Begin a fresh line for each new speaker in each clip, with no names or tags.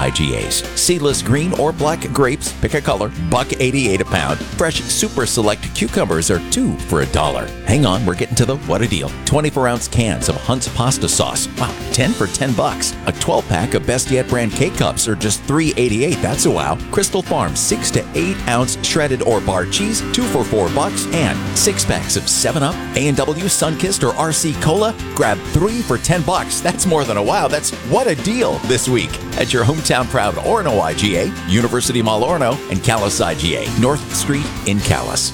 IGAs. Seedless green or black grapes, pick a color, $1.88 a pound. Fresh Super Select cucumbers are 2 for $1. Hang on, we're getting to the what a deal. 24-ounce cans of Hunt's pasta sauce. Wow, 10 for $10. A 12-pack of Best Yet brand K-Cups are just $3.88. That's a wow. Crystal Farm 6 to 8 ounce shredded or bar cheese, 2 for $4. And 6 packs of 7-Up, A&W, Sunkist, or RC Cola. Grab 3 for $10. That's more than a wow. That's what a deal this week at your hometown proud Orono IGA, University Mall Orono, and Calais IGA, North Street in Calais.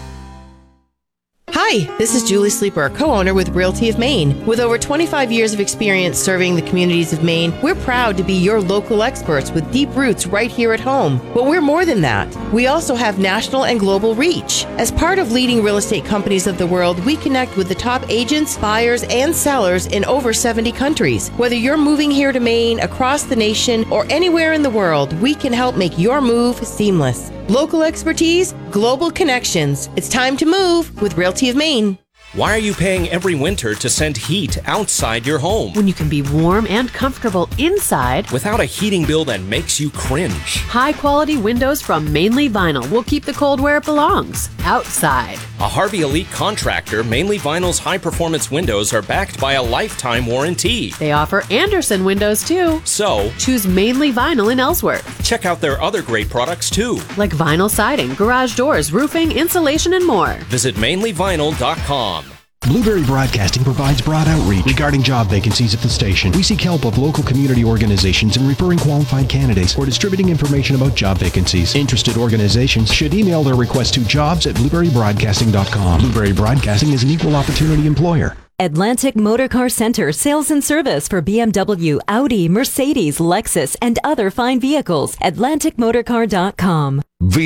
Hi, this is Julie Sleeper, co-owner with Realty of Maine. With over 25 years of experience serving the communities of Maine, we're proud to be your local experts with deep roots right here at home. But we're more than that. We also have national and global reach. As part of leading real estate companies of the world, we connect with the top agents, buyers, and sellers in over 70 countries. Whether you're moving here to Maine, across the nation, or anywhere in the world, we can help make your move seamless. Local expertise, global connections. It's time to move with Realty of Maine.
Why are you paying every winter to send heat outside your home
when you can be warm and comfortable inside
without a heating bill that makes you cringe?
High-quality windows from Mainly Vinyl will keep the cold where it belongs, outside.
A Harvey Elite contractor, Mainly Vinyl's high-performance windows are backed by a lifetime warranty.
They offer Anderson windows, too.
So,
choose Mainly Vinyl in Ellsworth.
Check out their other great products, too.
Like vinyl siding, garage doors, roofing, insulation, and more.
Visit mainlyvinyl.com.
Blueberry Broadcasting provides broad outreach regarding job vacancies at the station. We seek help of local community organizations in referring qualified candidates or distributing information about job vacancies. Interested organizations should email their request to jobs@blueberrybroadcasting.com. Blueberry Broadcasting is an equal opportunity employer.
Atlantic Motor Car Center sales and service for BMW, Audi, Mercedes, Lexus, and other fine vehicles. AtlanticMotorCar.com.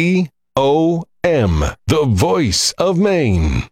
VOM, the voice of Maine.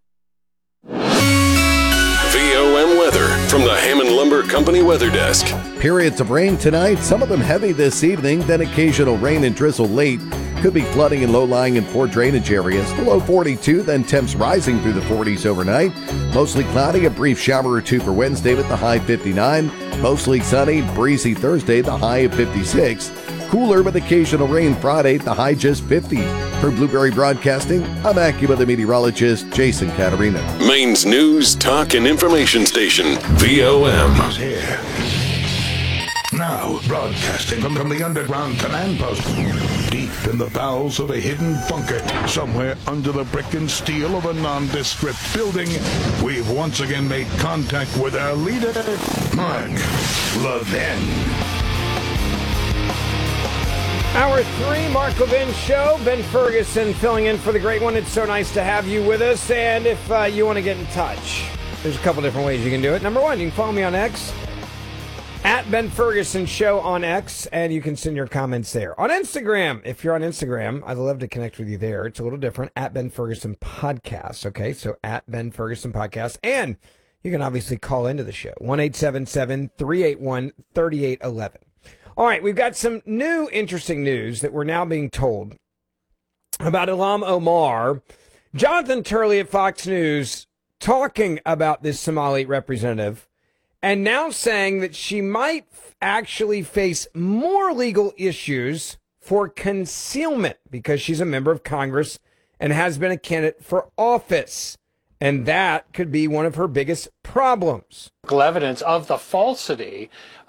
VOM weather from the Hammond Lumber Company Weather Desk.
Periods of rain tonight, some of them heavy this evening, then occasional rain and drizzle late. Could be flooding in low-lying and poor drainage areas. The low 42, then temps rising through the 40s overnight. Mostly cloudy, a brief shower or two for Wednesday with the high 59. Mostly sunny, breezy Thursday, the high of 56. Cooler with occasional rain Friday, the high just 50. For Blueberry Broadcasting, I'm AccuWeather the meteorologist Jason Caterina.
Maine's news, talk, and information station, VOM.
Here. Now, broadcasting from the underground command post, deep in the bowels of a hidden bunker, somewhere under the brick and steel of a nondescript building, we've once again made contact with our leader, Mark Levin.
Hour 3, Mark Levin Show. Ben Ferguson filling in for the great one. It's so nice to have you with us. And if you want to get in touch, there's a couple different ways you can do it. Number one, you can follow me on X, at Ben Ferguson Show on X, and you can send your comments there. On Instagram, if you're on Instagram, I'd love to connect with you there. It's a little different, at Ben Ferguson Podcast. Okay, so at Ben Ferguson Podcast. And you can obviously call into the show, 1-877-381-3811. All right, we've got some new interesting news that we're now being told about Ilham Omar. Jonathan Turley at Fox News talking about this Somali representative and now saying that she might actually face more legal issues for concealment because she's a member of Congress and has been a candidate for office. And that could be one of her biggest problems.
Evidence of the falsity.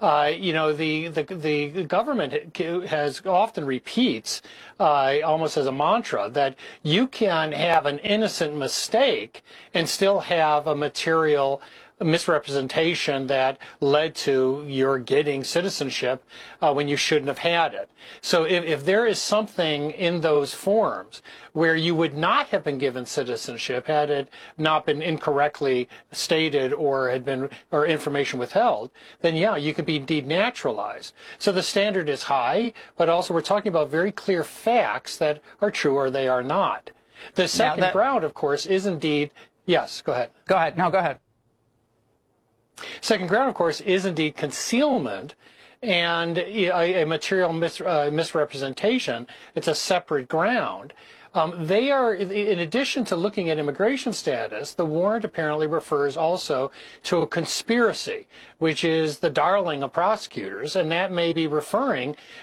The government has often repeats almost as a mantra that you can have an innocent mistake and still have a material misrepresentation that led to your getting citizenship when you shouldn't have had it. So if there is something in those forms where you would not have been given citizenship had it not been incorrectly stated or had been or information withheld, then yeah, you could be denaturalized. So the standard is high, but also we're talking about very clear facts that are true or they are not. The second ground, of course, is indeed, yes, go ahead.
Go ahead. No, go ahead.
Second ground, of course, is indeed concealment and a material misrepresentation. It's a separate ground. They are, in addition to looking at immigration status, the warrant apparently refers also to a conspiracy, which is the darling of prosecutors, and that may be referring